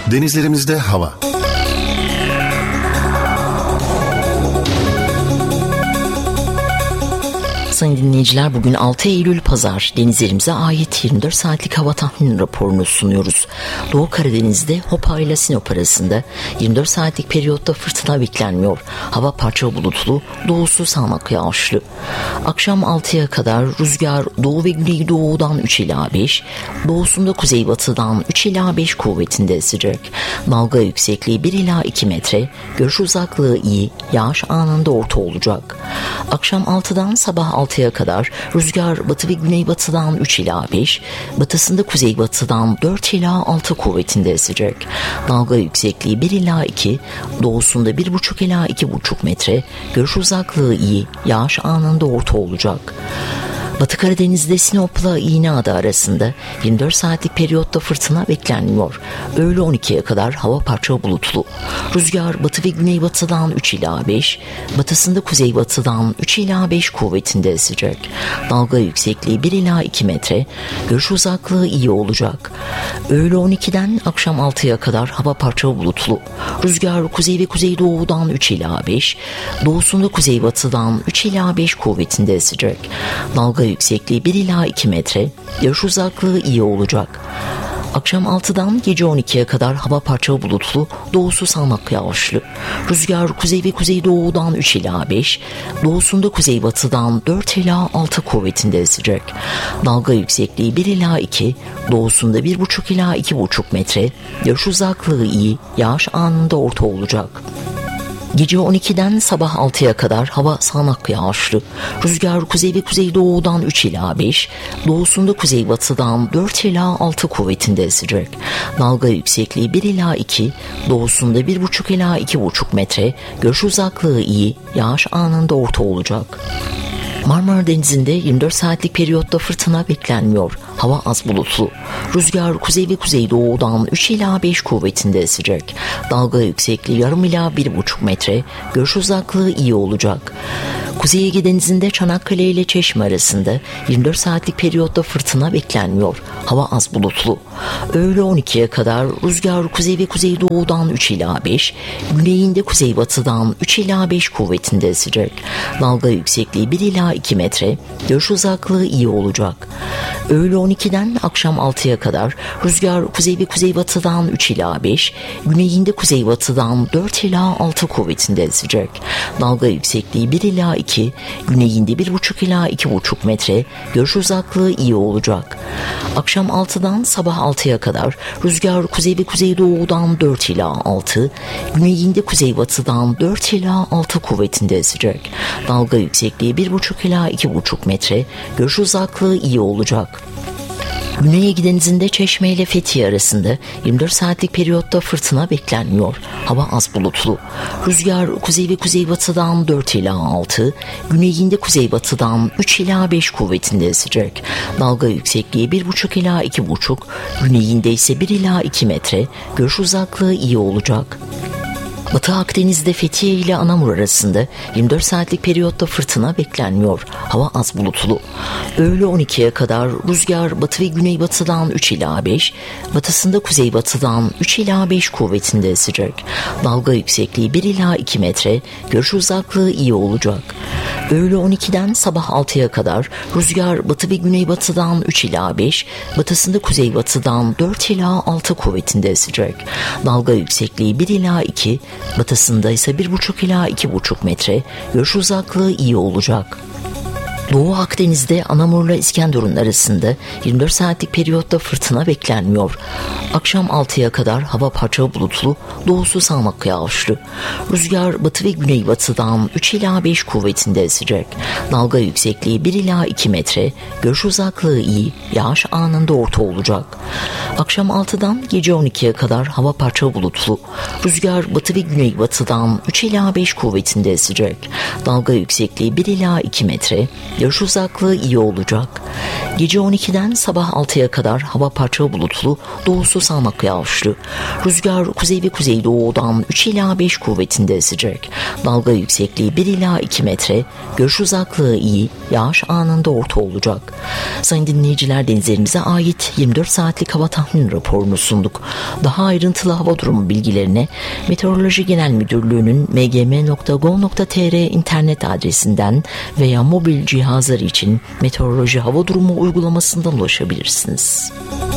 Denizlerimizde hava. Sayın dinleyiciler, bugün 6 Eylül Pazar, denizlerimize ait 24 saatlik hava tahmini raporunu sunuyoruz. Doğu Karadeniz'de Hopa ile Sinop arasında 24 saatlik periyotta fırtına beklenmiyor. Hava parça bulutlu, doğusu sağanak yağışlı. Akşam 6'ya kadar rüzgar doğu ve güneydoğudan 3 ila 5, doğusunda kuzeybatıdan 3 ila 5 kuvvetinde esecek. Dalga yüksekliği 1 ila 2 metre, görüş uzaklığı iyi, yağış anında orta olacak. Akşam 6'dan sabah 6'ya kadar rüzgar batı ve güneybatıdan 3 ila 5, batısında kuzeybatıdan 4 ila 6 kuvvetinde esecek. Dalga yüksekliği 1 ila 2, doğusunda 1,5 ila 2,5 metre, görüş uzaklığı iyi, yağış anında orta olacak. Batı Karadeniz'de Sinop'la İğneada arasında 24 saatlik periyotta fırtına beklenmiyor. Öğle 12'ye kadar hava parça bulutlu. Rüzgar batı ve güneybatıdan 3 ila 5, batısında kuzeybatıdan 3 ila 5 kuvvetinde esecek. Dalga yüksekliği 1 ila 2 metre, görüş uzaklığı iyi olacak. Öğle 12'den akşam 6'ya kadar hava parça bulutlu. Rüzgar kuzey ve kuzeydoğudan 3 ila 5, doğusunda kuzeybatıdan 3 ila 5 kuvvetinde esecek. Dalga yüksekliği 1 ila 2 metre, görüş uzaklığı iyi olacak. Akşam 6'dan gece 12'ye kadar hava parça bulutlu, doğusu sağanak yağışlı. Rüzgar kuzey ve kuzeydoğudan 3 ila 5, doğusunda kuzeybatıdan 4 ila 6 kuvvetinde esecek. Dalga yüksekliği 1 ila 2, doğusunda 1,5 ila 2,5 metre, görüş uzaklığı iyi, yağış anında orta olacak. Gece 12'den sabah 6'ya kadar hava sağanak yağışlı. Rüzgar kuzey ve kuzeydoğudan 3 ila 5, doğusunda kuzeybatıdan 4 ila 6 kuvvetinde esecek. Dalga yüksekliği 1 ila 2, doğusunda 1,5 ila 2,5 metre, görüş uzaklığı iyi, yağış anında orta olacak. Marmara Denizi'nde 24 saatlik periyotta fırtına beklenmiyor. Hava az bulutlu. Rüzgar kuzey ve kuzeydoğudan 3 ila 5 kuvvetinde esecek. Dalga yüksekliği yarım ila 1,5 metre, görüş uzaklığı iyi olacak. Kuzey Ege Denizi'nde Çanakkale ile Çeşme arasında 24 saatlik periyotta fırtına beklenmiyor. Hava az bulutlu. Öğle 12'ye kadar rüzgar kuzey ve kuzeydoğudan 3 ila 5, güneyinde kuzeybatıdan 3 ila 5 kuvvetinde esecek. Dalga yüksekliği 1 ila 2 metre, görüş uzaklığı iyi olacak. Öğle 12'den akşam 6'ya kadar rüzgar kuzey ve kuzeybatıdan 3 ila 5, güneyinde kuzeybatıdan 4 ila 6 kuvvetinde esecek. Dalga yüksekliği 1 ila 2, güneyinde 1,5 ila 2,5 metre, görüş uzaklığı iyi olacak. Akşam 6'dan sabah 6'ya kadar rüzgar kuzey ve kuzeydoğudan 4 ila 6, güneyinde kuzeybatıdan 4 ila 6 kuvvetinde esecek. Dalga yüksekliği 1,5 ila 2,5 metre, görüş uzaklığı iyi olacak. Güney Ege Denizi'nde Çeşme ile Fethiye arasında 24 saatlik periyotta fırtına beklenmiyor. Hava az bulutlu. Rüzgar kuzey ve kuzeybatıdan 4 ila 6, güneyinde kuzeybatıdan 3 ila 5 kuvvetinde esecek. Dalga yüksekliği 1,5 ila 2,5, güneyinde ise 1 ila 2 metre, görüş uzaklığı iyi olacak. Batı Akdeniz'de Fethiye ile Anamur arasında 24 saatlik periyotta fırtına beklenmiyor. Hava az bulutlu. Öğle 12'ye kadar rüzgar batı ve güneybatıdan 3 ila 5, batısında kuzeybatıdan 3 ila 5 kuvvetinde esecek. Dalga yüksekliği 1 ila 2 metre, görüş uzaklığı iyi olacak. Öğle 12'den sabah 6'ya kadar rüzgar batı ve güneybatıdan 3 ila 5, batısında kuzeybatıdan 4 ila 6 kuvvetinde esecek. Dalga yüksekliği 1 ila 2, batısında ise 1,5 ila 2,5 metre, görüş uzaklığı iyi olacak. Doğu Akdeniz'de Anamur'la İskenderun arasında 24 saatlik periyotta fırtına beklenmiyor. Akşam 6'ya kadar hava parça bulutlu, doğusu sağanak yağışlı. Rüzgar batı ve güneybatıdan 3 ila 5 kuvvetinde esecek. Dalga yüksekliği 1 ila 2 metre, görüş uzaklığı iyi, yağış anında orta olacak. Akşam 6'dan gece 12'ye kadar hava parça bulutlu. Rüzgar batı ve güneybatıdan 3 ila 5 kuvvetinde esecek. Dalga yüksekliği 1 ila 2 metre, Görüş uzaklığı iyi olacak. Gece 12'den sabah 6'ya kadar hava parçalı bulutlu, doğusu sağanak yağışlı. Rüzgar kuzey ve kuzeydoğudan 3 ila 5 kuvvetinde esecek. Dalga yüksekliği 1 ila 2 metre. Görüş uzaklığı iyi, yağış anında orta olacak. Sayın dinleyiciler, denizlerimize ait 24 saatlik hava tahmin raporunu sunduk. Daha ayrıntılı hava durumu bilgilerine Meteoroloji Genel Müdürlüğü'nün mgm.gov.tr internet adresinden veya mobil cihazlar için meteoroloji hava durumu uygulamasından ulaşabilirsiniz.